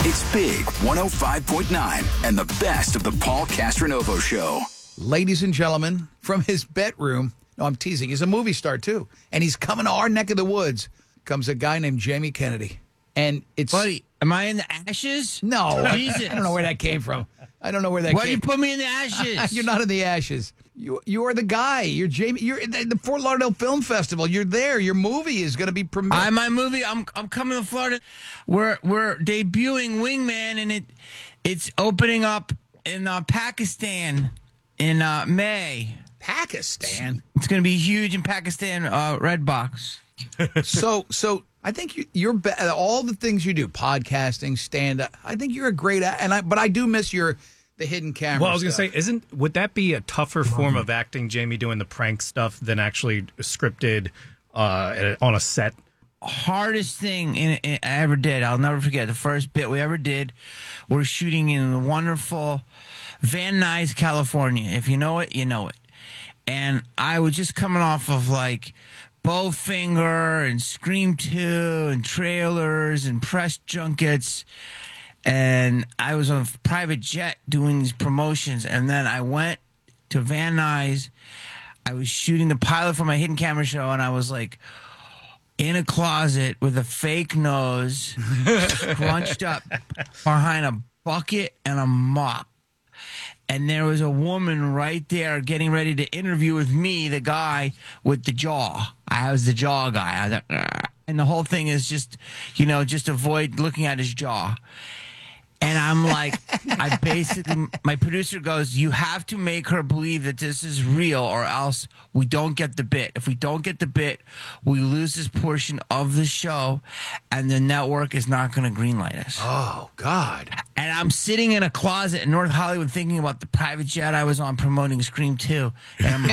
It's Big 105.9 and the best of the Paul Castronovo Show. Ladies and gentlemen, from his bedroom, no, I'm teasing, he's a movie star too, and he's coming to our neck of the woods, comes a guy named Jamie Kennedy. And it's... Buddy, am I in the ashes? No, Jesus. I don't know where that came from. Why do you put me in the ashes? You're not in the ashes. You are the guy. You're Jamie. You're at the Fort Lauderdale Film Festival. You're there. Your movie is going to be premiered. My movie. I'm coming to Florida. We're debuting Wingman, and it's opening up in Pakistan in May. Pakistan. It's going to be huge in Pakistan. Redbox. So I think you're all the things you do, podcasting, stand up. I think you're a great but I do miss the hidden camera. Well, I was going to say, would that be a tougher form of acting, Jamie, doing the prank stuff than actually scripted on a set? Hardest thing I ever did. I'll never forget the first bit we ever did. We're shooting in the wonderful Van Nuys, California. If you know it, you know it. And I was just coming off of like Bowfinger and Scream 2 and trailers and press junkets. And I was on a private jet doing these promotions. And then I went to Van Nuys. I was shooting the pilot for my hidden camera show. And I was like in a closet with a fake nose, scrunched up behind a bucket and a mop. And there was a woman right there getting ready to interview with me, the guy with the jaw. I was the jaw guy. I was like, and the whole thing is just avoid looking at his jaw. And I'm like, my producer goes, you have to make her believe that this is real or else we don't get the bit. If we don't get the bit, we lose this portion of the show and the network is not going to greenlight us. Oh, God. And I'm sitting in a closet in North Hollywood thinking about the private jet I was on promoting Scream 2. And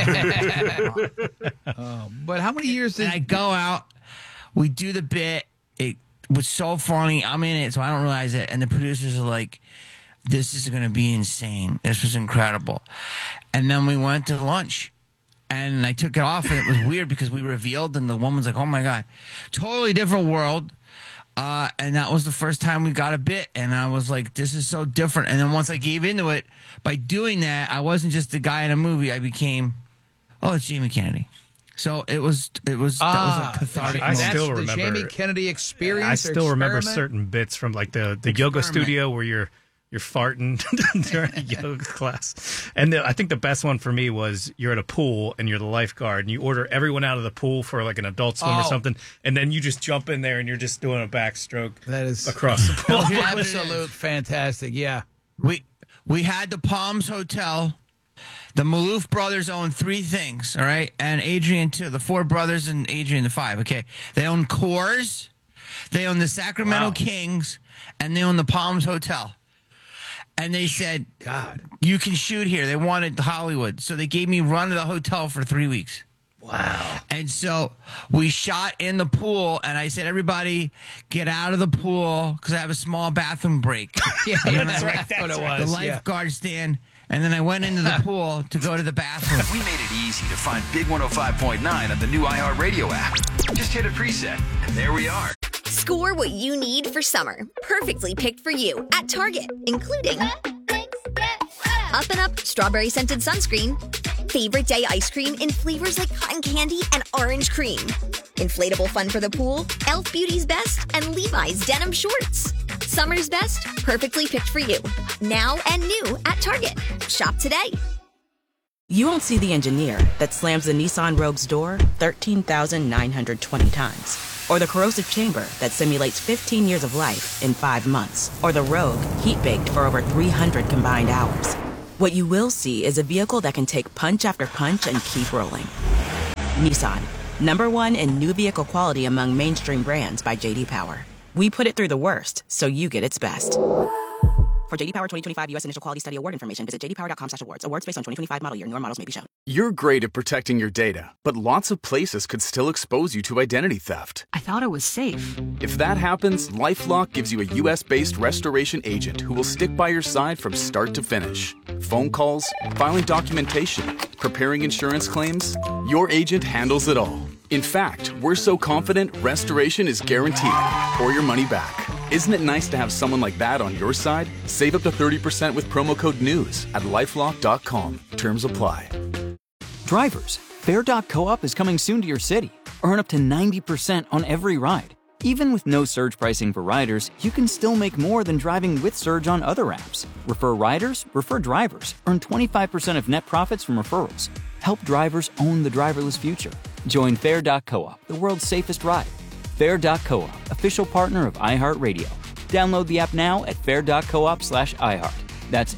but how many years did I go out, we do the bit, it was so funny. I'm in it, so I don't realize it. And the producers are like, this is going to be insane. This was incredible. And then we went to lunch. And I took it off, and it was weird because we revealed, and the woman's like, oh, my God. Totally different world. And that was the first time we got a bit. And I was like, this is so different. And then once I gave into it, by doing that, I wasn't just the guy in a movie. I became, it's Jamie Kennedy. So that was a cathartic I moment. still the remember Jamie Kennedy experience. I still remember experiment? certain bits from like the yoga studio where you're farting during a yoga class. And I think the best one for me was you're at a pool and you're the lifeguard and you order everyone out of the pool for like an adult swim or something, and then you just jump in there and you're just doing a backstroke That is across the pool. absolute fantastic. Yeah. We had the Palms Hotel. The Maloof brothers own 3 things, all right? And Adrian, too. The 4 brothers and Adrian, the 5, okay? They own Coors, they own the Sacramento Kings, and they own the Palms Hotel. And they said, God, you can shoot here. They wanted Hollywood. So they gave me run of the hotel for 3 weeks. wow. And so we shot in the pool, and I said, everybody get out of the pool because I have a small bathroom break. Yeah, that's right. That's what it was. The lifeguard stand. And then I went into the pool to go to the bathroom. We made it easy to find Big 105.9 on the new iHeartRadio app. Just hit a preset, and there we are. Score what you need for summer. Perfectly picked for you at Target, including Up and Up strawberry scented sunscreen, favorite day ice cream in flavors like cotton candy and orange cream, inflatable fun for the pool, Elf Beauty's Best, and Levi's denim shorts. Summer's best, perfectly picked for you. Now and new at Target. Shop today. You won't see the engineer that slams the Nissan Rogue's door 13,920 times. Or the corrosive chamber that simulates 15 years of life in 5 months. Or the Rogue heat-baked for over 300 combined hours. What you will see is a vehicle that can take punch after punch and keep rolling. Nissan, #1 in new vehicle quality among mainstream brands by J.D. Power. We put it through the worst, so you get its best. For J.D. Power 2025 U.S. Initial Quality Study Award information, visit jdpower.com/awards. Awards based on 2025 model year. Newer models may be shown. You're great at protecting your data, but lots of places could still expose you to identity theft. I thought it was safe. If that happens, LifeLock gives you a U.S.-based restoration agent who will stick by your side from start to finish. Phone calls, filing documentation, preparing insurance claims, your agent handles it all. In fact, we're so confident restoration is guaranteed or your money back. Isn't it nice to have someone like that on your side? Save up to 30% with promo code NEWS at LifeLock.com. Terms apply. Drivers, Fair.coop is coming soon to your city. Earn up to 90% on every ride. Even with no surge pricing for riders, you can still make more than driving with Surge on other apps. Refer riders, refer drivers. Earn 25% of net profits from referrals. Help drivers own the driverless future. Join Fair.coop, the world's safest ride. Fair.coop, official partner of iHeartRadio. Download the app now at fair.coop/iHeart. That's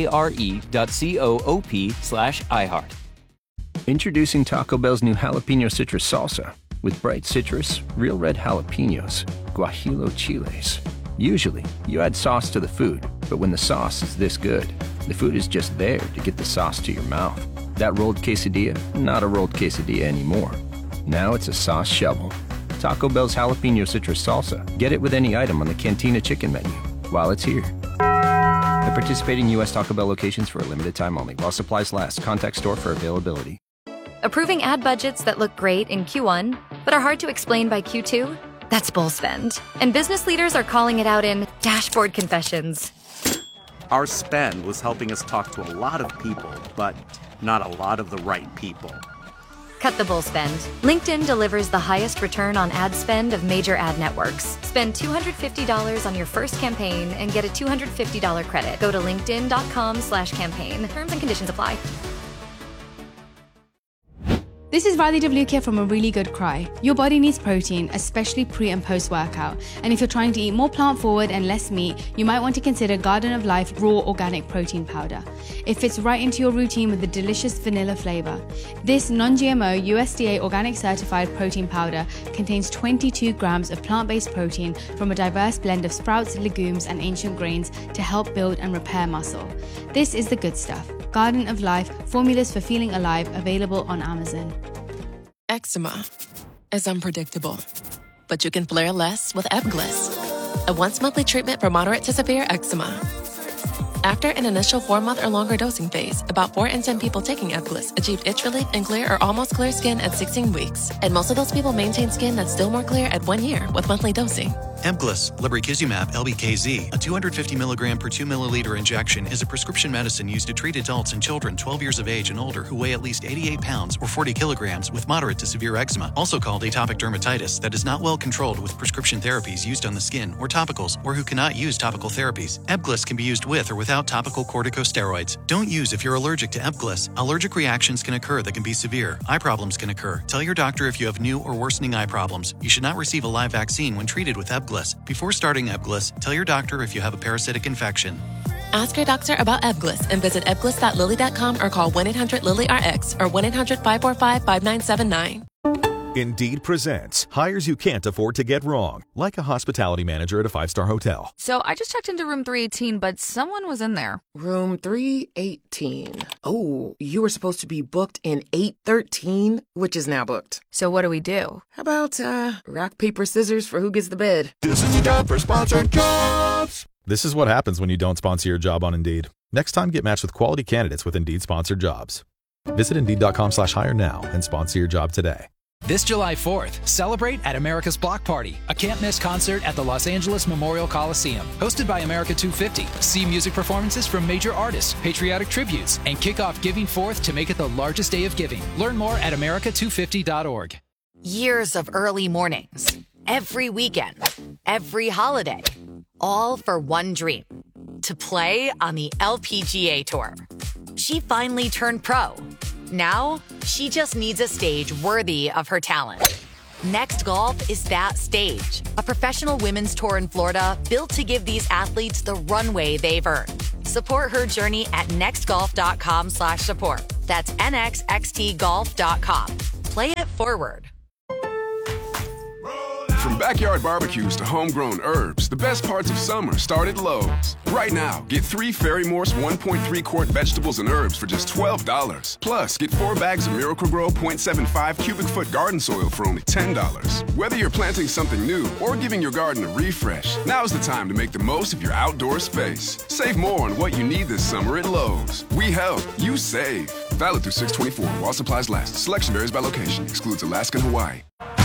FARE.coop/iHeart. Introducing Taco Bell's new jalapeno citrus salsa. With bright citrus, real red jalapenos, guajillo chiles. Usually, you add sauce to the food, but when the sauce is this good, the food is just there to get the sauce to your mouth. That rolled quesadilla, not a rolled quesadilla anymore. Now it's a sauce shovel. Taco Bell's jalapeno citrus salsa. Get it with any item on the Cantina Chicken menu while it's here. At participating U.S. Taco Bell locations for a limited time only. While supplies last. Contact store for availability. Approving ad budgets that look great in Q1, but are hard to explain by Q2? That's bull spend. And business leaders are calling it out in dashboard confessions. Our spend was helping us talk to a lot of people, but not a lot of the right people. Cut the bull spend. LinkedIn delivers the highest return on ad spend of major ad networks. Spend $250 on your first campaign and get a $250 credit. Go to linkedin.com/campaign. Terms and conditions apply. This is Riley DeVlukia from A Really Good Cry. Your body needs protein, especially pre and post workout. And if you're trying to eat more plant forward and less meat, you might want to consider Garden of Life Raw Organic Protein Powder. It fits right into your routine with a delicious vanilla flavor. This non-GMO USDA organic certified protein powder contains 22 grams of plant-based protein from a diverse blend of sprouts, legumes, and ancient grains to help build and repair muscle. This is the good stuff. Garden of Life, formulas for feeling alive, available on Amazon. Eczema is unpredictable, but you can flare less with Ebglyss, a once-monthly treatment for moderate to severe eczema. After an initial 4-month or longer dosing phase, about 4 in 10 people taking Ebglyss achieved itch relief and clear or almost clear skin at 16 weeks. And most of those people maintain skin that's still more clear at 1 year with monthly dosing. Ebglyss, lebrikizumab LBKZ, a 250 milligram per 2 milliliter injection, is a prescription medicine used to treat adults and children 12 years of age and older who weigh at least 88 pounds or 40 kilograms with moderate to severe eczema, also called atopic dermatitis, that is not well controlled with prescription therapies used on the skin or topicals, or who cannot use topical therapies. Ebglyss can be used with or without topical corticosteroids. Don't use if you're allergic to Ebglyss. Allergic reactions can occur that can be severe. Eye problems can occur. Tell your doctor if you have new or worsening eye problems. You should not receive a live vaccine when treated with Ebglyss. Before starting Ebglyss, tell your doctor if you have a parasitic infection. Ask your doctor about Ebglyss and visit ebglyss.lilly.com or call 1-800-LILY-RX or 1-800-545-5979. Indeed presents hires you can't afford to get wrong, like a hospitality manager at a 5-star hotel. So I just checked into room 318, but someone was in there. Room 318. Oh, you were supposed to be booked in 813, which is now booked. So what do we do? How about rock, paper, scissors for who gets the bed? This is your job for sponsored jobs. This is what happens when you don't sponsor your job on Indeed. Next time, get matched with quality candidates with Indeed sponsored jobs. Visit Indeed.com/hire now and sponsor your job today. This July 4th, celebrate at America's Block Party, a can't-miss concert at the Los Angeles Memorial Coliseum. Hosted by America 250. See music performances from major artists, patriotic tributes, and kick off Giving Forth to make it the largest day of giving. Learn more at america250.org. Years of early mornings, every weekend, every holiday, all for one dream, to play on the LPGA Tour. She finally turned pro. Now, she just needs a stage worthy of her talent. Next Golf is that stage. A professional women's tour in Florida built to give these athletes the runway they've earned. Support her journey at nextgolf.com/support. That's nxxtgolf.com. Play it forward. From backyard barbecues to homegrown herbs, the best parts of summer start at Lowe's. Right now, get 3 Ferry Morse 1.3-quart vegetables and herbs for just $12. Plus, get 4 bags of Miracle-Gro 0.75 cubic foot garden soil for only $10. Whether you're planting something new or giving your garden a refresh, now's the time to make the most of your outdoor space. Save more on what you need this summer at Lowe's. We help, you save. Valid through 6/24 while supplies last. Selection varies by location. Excludes Alaska and Hawaii.